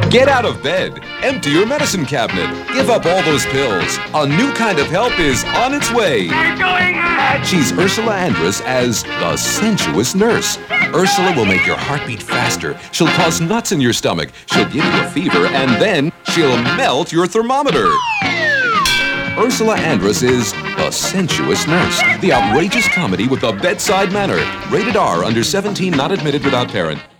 Get out of bed. Empty your medicine cabinet. Give up all those pills. A new kind of help is on its way. We're doing it! She's Ursula Andress as the sensuous nurse. Ursula will make your heartbeat faster. She'll cause knots in your stomach. She'll give you a fever, and then she'll melt your thermometer. Ursula Andress is the sensuous nurse. The outrageous comedy with the bedside manner. Rated R, under 17, not admitted without parent.